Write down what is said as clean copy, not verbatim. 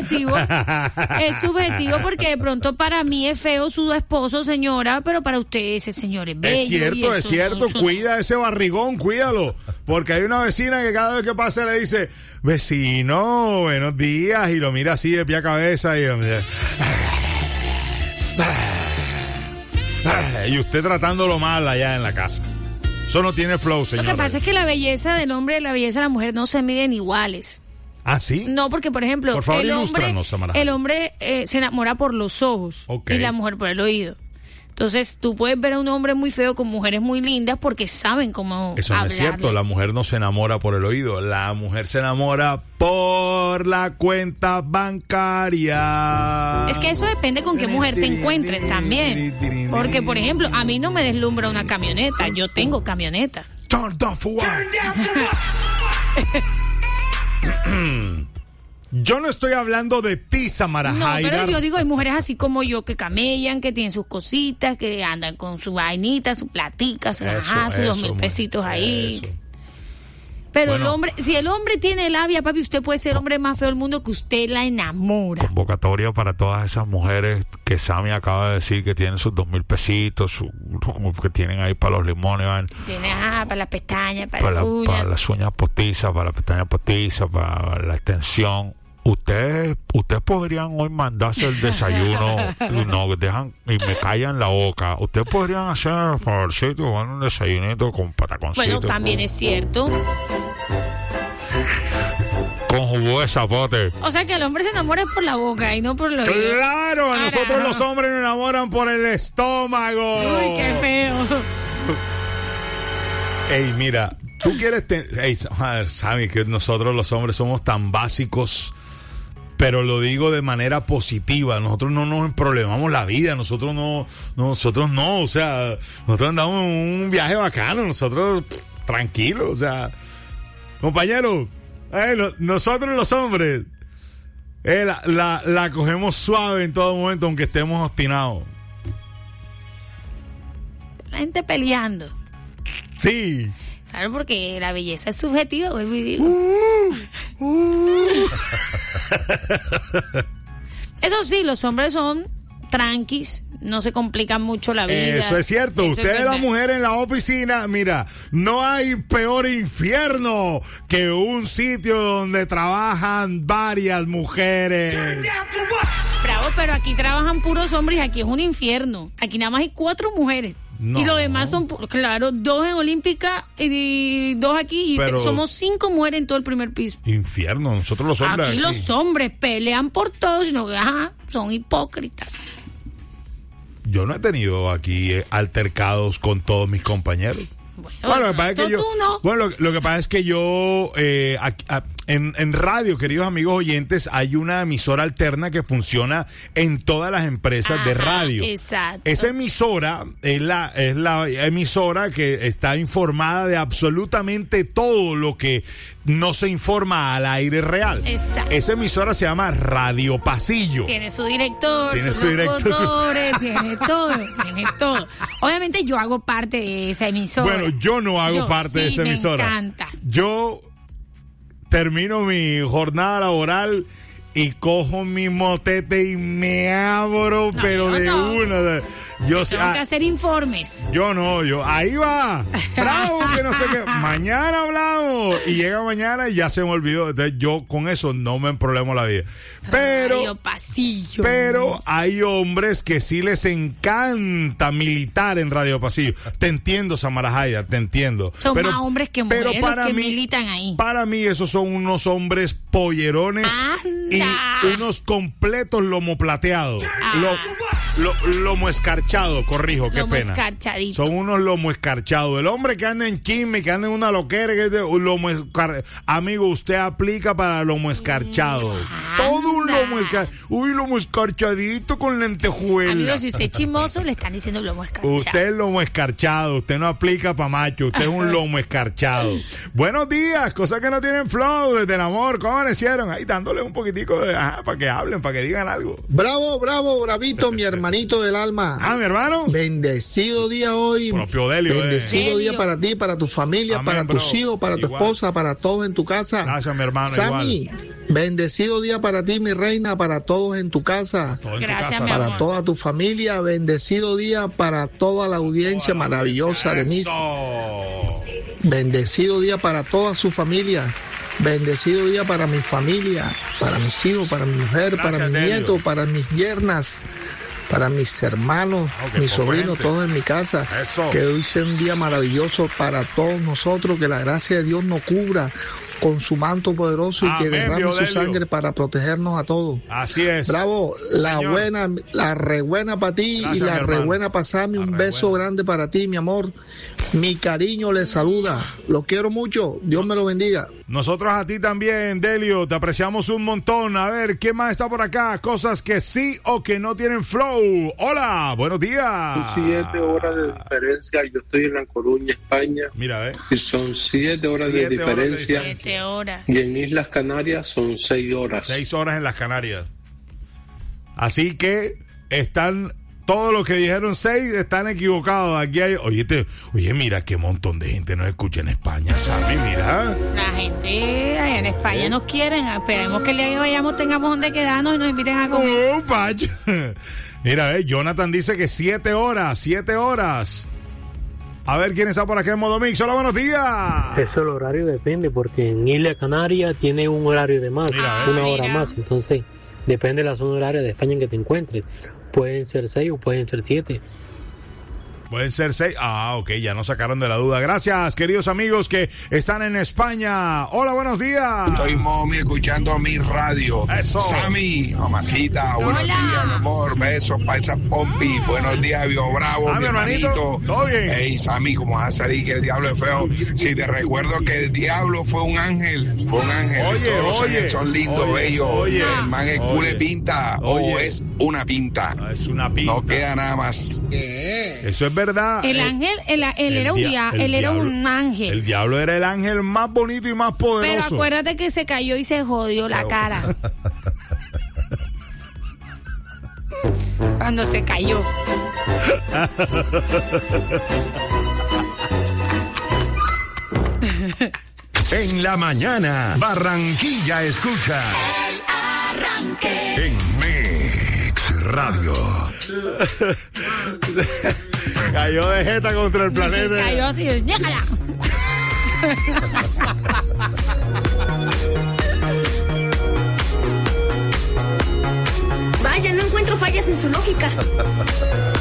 subjetivo. Es subjetivo porque de pronto para mí es feo su esposo, señora, pero para usted ese señor es bello. Es cierto. Cuida ese barrigón, cuídalo. Porque hay una vecina que cada vez que pasa le dice, vecino, buenos días, y lo mira así de pie a cabeza y usted tratándolo mal allá en la casa. Eso no tiene flow, señora. Lo que pasa es que la belleza del hombre y la belleza de la mujer no se miden iguales. ¿Ah, sí? No, porque, por ejemplo, por favor, el hombre se enamora por los ojos, okay, y la mujer por el oído. Entonces, tú puedes ver a un hombre muy feo con mujeres muy lindas porque saben cómo eso no hablarle. Es cierto, la mujer no se enamora por el oído, la mujer se enamora por la cuenta bancaria. Es que eso depende con qué mujer te encuentres también. Porque, por ejemplo, a mí no me deslumbra una camioneta, yo tengo camioneta. Turn down for what? Yo no estoy hablando de ti, Samara Haidar. No, pero yo digo, hay mujeres así como yo que camellan, que tienen sus cositas, que andan con su vainita, su platica, sus 2,000 pesitos ahí. Eso. Pero bueno, el hombre, si el hombre tiene labia, papi, usted puede ser el hombre más feo del mundo que usted la enamora. Convocatoria para todas esas mujeres que Sammy acaba de decir que tienen sus 2,000 pesitos, que tienen ahí para los limones, tiene para las pestañas, para las uñas. Para las uñas postizas, para las pestañas postizas, para la extensión. Ustedes podrían hoy mandarse el desayuno, no dejan y me callan la boca. Ustedes podrían hacer el favorcito, un desayunito con pataconcito. Bueno, también es cierto. Con jugo de zapote. O sea que el hombre se enamora por la boca y no por los oídos. Claro, a nosotros los hombres nos enamoran por el estómago. Uy, qué feo. Ey, mira, tú quieres Sammy, que nosotros los hombres somos tan básicos, pero lo digo de manera positiva. Nosotros no nos problemamos la vida, nosotros no, o sea, nosotros andamos en un viaje bacano, nosotros tranquilos, o sea, compañero, nosotros los hombres la cogemos suave en todo momento, aunque estemos obstinados. La gente peleando. Sí. Claro, porque la belleza es subjetiva, vuelvo y digo. Eso sí, los hombres son tranquis, no se complican mucho la vida. Eso es cierto. Usted es la mujer en la oficina, mira, no hay peor infierno que un sitio donde trabajan varias mujeres. Bravo, pero aquí trabajan puros hombres y aquí es un infierno. Aquí nada más hay 4 mujeres. No. Y los demás son, claro, 2 en Olímpica y 2 aquí. Y somos 5 mujeres en todo el primer piso. Infierno, nosotros los hombres. Aquí los hombres pelean por todo, sino que son hipócritas. Yo no he tenido aquí altercados con todos mis compañeros. Bueno, lo que pasa es que lo que pasa es que yo en radio, queridos amigos oyentes, hay una emisora alterna que funciona en todas las empresas de radio. Exacto. Esa emisora es la emisora que está informada de absolutamente todo lo que no se informa al aire real. Exacto. Esa emisora se llama Radio Pasillo. Tiene su director, sus locutores, tiene todo. Obviamente yo hago parte de esa emisora. Bueno, yo no hago parte de esa emisora. Me encanta. Yo termino mi jornada laboral y cojo mi motete y me abro, una. Yo tengo que hacer informes. Ahí va. Bravo, que no sé qué. Mañana hablamos. Y llega mañana y ya se me olvidó. Entonces yo con eso no me problemo la vida. Pero hay hombres que sí les encanta militar en Radio Pasillo. Te entiendo, Samara Haidar, te entiendo. Son más hombres que mujeres los que militan ahí. Para mí esos son unos hombres pollerones. Y unos completos lomoplateados. Lomo escarchado, corrijo, qué pena. Escarchadito. Son unos lomo escarchados. El hombre que anda en chisme, que anda en una loquera, que es de lomo amigo, usted aplica para lomo escarchado. Todo un lomo escarchado. Uy, lomo escarchadito con lentejuela. Amigo, si usted es chismoso, le están diciendo lomo escarchado. Usted es lomo escarchado, usted no aplica para macho, usted es un lomo escarchado. Buenos días, cosas que no tienen flow desde el amor. ¿Cómo amanecieron? Ahí dándole un poquitico de para que hablen, para que digan algo. Bravo, bravito, mi hermanito del alma. Mi hermano. Bendecido día hoy. Propio Delio. Bendecido día para ti, para tu familia, amén, para tus hijos, para tu esposa, para todos en tu casa. Gracias, mi hermano. Sammy, Bendecido día para ti, mi reina, para todos en tu casa. Gracias, mi para amor. toda tu familia. Bendecido día para toda la audiencia maravillosa de Miss. Bendecido día para toda su familia. Bendecido día para mi familia, para mis hijos, para mi mujer, Gracias, para mis Delio. nietos, para mis yernas, para mis hermanos, mis sobrinos, todos en mi casa. Eso. Que hoy sea un día maravilloso para todos nosotros, que la gracia de Dios nos cubra con su manto poderoso y que Amén, derrame su Diodelio. sangre para protegernos a todos. Así es. Bravo, la Señor. buena, la re buena para ti. Gracias, y la mi re hermano. buena para Sammy. La Un re beso buena. grande para ti, mi amor. Mi cariño le saluda. Los quiero mucho. Dios me lo bendiga. Nosotros a ti también, Delio, te apreciamos un montón. A ver, ¿quién más está por acá? Cosas que sí o que no tienen flow. Hola, buenos días. 7 horas de diferencia. Yo estoy en La Coruña, España, Mira, y son 7 horas de 7 horas de diferencia. 7 horas. Y en Islas Canarias son 6 horas. 6 horas en las Canarias. Así que están, todos los que dijeron 6 están equivocados. Aquí hay, oye, mira qué montón de gente nos escucha en España, Sammy, mira. La gente allá en España nos quieren. Esperemos que el día que vayamos tengamos donde quedarnos y nos inviten a comer. Oh, vaya. Mira, Jonathan dice que 7 horas, 7 horas. A ver quién está por acá en Modo Mix. Hola, buenos días. Eso el horario depende, porque en Isla Canaria tiene un horario de más, Mira, una hora mira. más, entonces depende de la zona horaria de España en que te encuentres. Pueden ser 6 o pueden ser 7. Pueden ser 6. Ah, ok, ya nos sacaron de la duda. Gracias, queridos amigos que están en España. Hola, buenos días. Estoy, Momi, escuchando mi radio. Eso. Sammy, mamacita, buenos Hola. días, mi amor. Besos para esa pompi. Buenos días, Bio Bravo, Ah, mi mi hermanito. hermanito. Todo bien. Ey, Sammy, ¿cómo vas a salir que el diablo es feo? Si te recuerdo que el diablo fue un ángel. Fue un ángel. Oye, Todos los oye. ángeles son lindos, Oye, bellos. oye. El man es Oye. cule pinta Oye. o es una pinta. No, es una pinta. No queda nada más. Eso es verdad. El ángel, él era un él era un ángel. El diablo era el ángel más bonito y más poderoso. Pero acuérdate que se cayó y se jodió la cara. Cuando se cayó. En la mañana, Barranquilla escucha. En Mix Radio. Cayó de jeta contra el planeta. Se cayó así, déjala. Vaya, no encuentro fallas en su lógica.